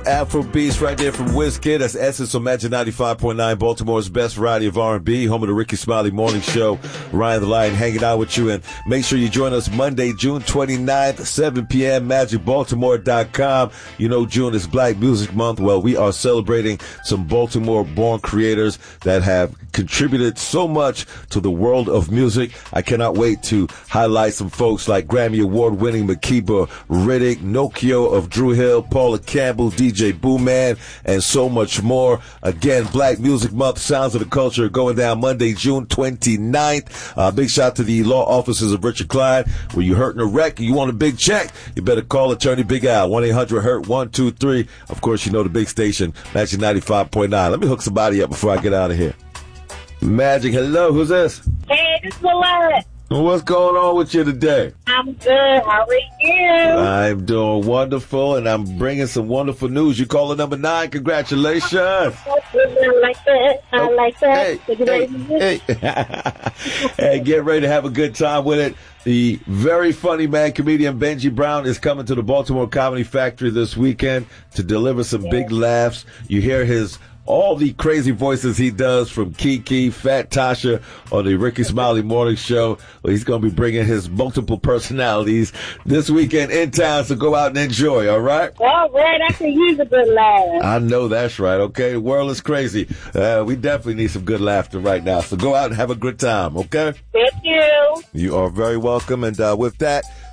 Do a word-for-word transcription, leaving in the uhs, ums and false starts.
Afro beats right there from WizKid. That's Essence on Magic ninety-five point nine, Baltimore's best variety of R and B, home of the Ricky Smiley Morning Show. Ryan the Lion hanging out with you, and make sure you join us Monday, June twenty-ninth, seven p.m., magic baltimore dot com. You know June is Black Music Month. Well, we are celebrating some Baltimore-born creators that have contributed so much to the world of music. I cannot wait to highlight some folks like Grammy Award-winning Makeba Riddick, Nokio of Drew Hill, Paula Campbell, D J Booman, and so much more. Again, Black Music Month, Sounds of the Culture, going down Monday, June twenty-ninth. Uh, big shout to the law offices of Richard Klein. Were you hurting a wreck and you want a big check? You better call Attorney Big Al, one eight hundred hurt one two three. Of course, you know the big station, Magic ninety-five point nine. Let me hook somebody up before I get out of here. Magic, hello, who's this? Hey, this is Millette. What's going on with you today? I'm good. How are you? I'm doing wonderful, and I'm bringing some wonderful news. You caller number nine. Congratulations. I like that. I Oh, like that. Hey, hey, hey. Hey, get ready to have a good time with it. The very funny man, comedian Benji Brown, is coming to the Baltimore Comedy Factory this weekend to deliver some big laughs. You hear his all the crazy voices he does from Kiki, Fat Tasha on the Ricky Smiley Morning Show. Well, he's going to be bringing his multiple personalities this weekend in town, so go out and enjoy, all right? All right, I can use a good laugh. I know that's right, okay? The world is crazy. Uh, we definitely need some good laughter right now, so go out and have a good time, okay? Thank you. You are very welcome, and uh, with that,